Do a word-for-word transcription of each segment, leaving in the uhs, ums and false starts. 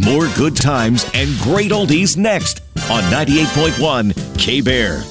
More good times and great oldies next on ninety-eight point one K-Bear.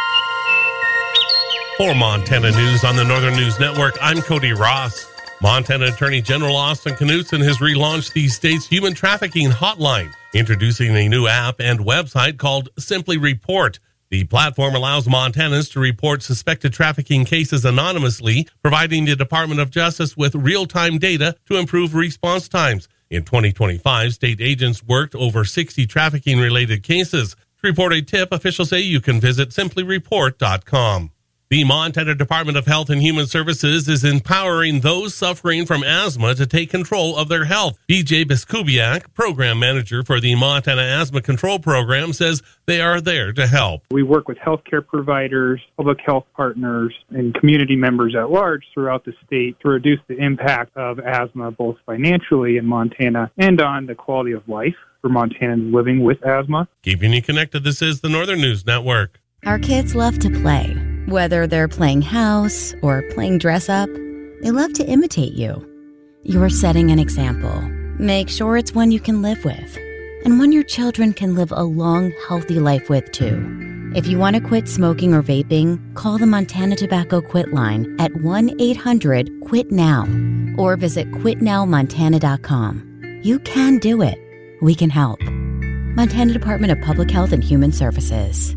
For Montana News on the Northern News Network, I'm Cody Ross. Montana Attorney General Austin Knudsen has relaunched the state's human trafficking hotline, introducing a new app and website called Simply Report. The platform allows Montanans to report suspected trafficking cases anonymously, providing the Department of Justice with real-time data to improve response times. In twenty twenty-five, state agents worked over sixty trafficking-related cases. To report a tip, officials say you can visit simply report dot com. The Montana Department of Health and Human Services is empowering those suffering from asthma to take control of their health. B J Biskubiak, program manager for the Montana Asthma Control Program, says they are there to help. We work with healthcare providers, public health partners, and community members at large throughout the state to reduce the impact of asthma, both financially in Montana and on the quality of life for Montanans living with asthma. Keeping you connected, this is the Northern News Network. Our kids love to play. Whether they're playing house or playing dress up, they love to imitate you. You're setting an example. Make sure it's one you can live with, and one your children can live a long, healthy life with, too. If you want to quit smoking or vaping, call the Montana Tobacco Quit line at one eight hundred quit now or visit quit now montana dot com. You can do it. We can help. Montana Department of Public Health and Human Services.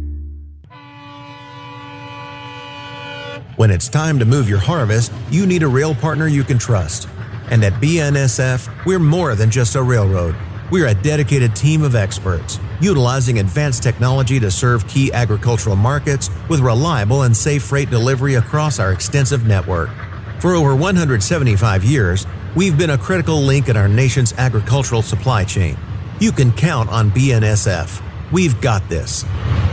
When it's time to move your harvest, you need a rail partner you can trust. And at B N S F, we're more than just a railroad. We're a dedicated team of experts, utilizing advanced technology to serve key agricultural markets with reliable and safe freight delivery across our extensive network. For over one hundred seventy-five years, we've been a critical link in our nation's agricultural supply chain. You can count on B N S F. We've got this.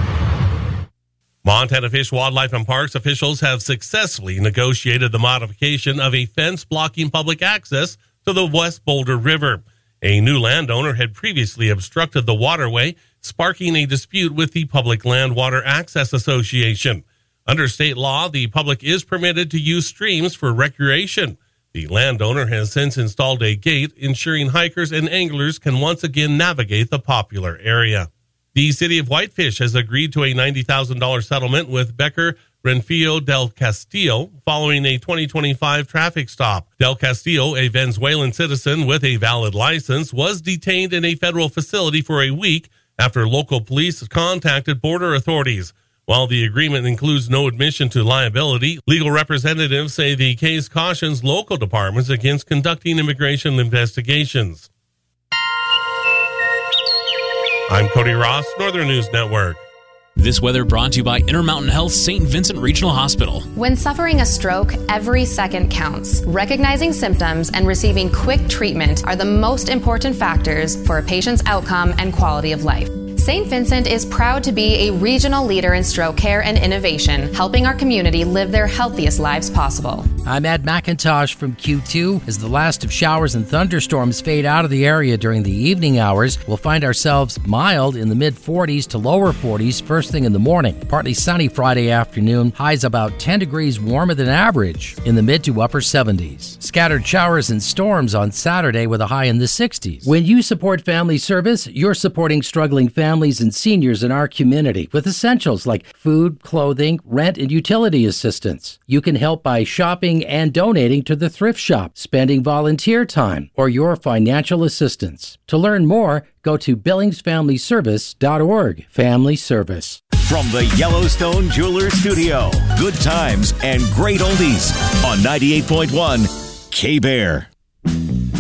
Montana Fish, Wildlife, and Parks officials have successfully negotiated the modification of a fence blocking public access to the West Boulder River. A new landowner had previously obstructed the waterway, sparking a dispute with the Public Land Water Access Association. Under state law, the public is permitted to use streams for recreation. The landowner has since installed a gate, ensuring hikers and anglers can once again navigate the popular area. The city of Whitefish has agreed to a ninety thousand dollars settlement with Becker Renfio del Castillo following a twenty twenty-five traffic stop. Del Castillo, a Venezuelan citizen with a valid license, was detained in a federal facility for a week after local police contacted border authorities. While the agreement includes no admission to liability, legal representatives say the case cautions local departments against conducting immigration investigations. I'm Cody Ross, Northern News Network. This weather brought to you by Intermountain Health Saint Vincent Regional Hospital. When suffering a stroke, every second counts. Recognizing symptoms and receiving quick treatment are the most important factors for a patient's outcome and quality of life. Saint Vincent is proud to be a regional leader in stroke care and innovation, helping our community live their healthiest lives possible. I'm Ed McIntosh from Q two. As the last of showers and thunderstorms fade out of the area during the evening hours, we'll find ourselves mild in the mid forties to lower forties first thing in the morning. Partly sunny Friday afternoon, highs about ten degrees warmer than average in the mid to upper seventies. Scattered showers and storms on Saturday with a high in the sixties. When you support Family Service, you're supporting struggling families and seniors in our community with essentials like food, clothing, rent, and utility assistance. You can help by shopping and donating to the thrift shop, spending volunteer time, or your financial assistance. To learn more, go to billings family service dot org. Family Service. From the Yellowstone Jeweler Studio, good times and great oldies on ninety-eight point one K-Bear.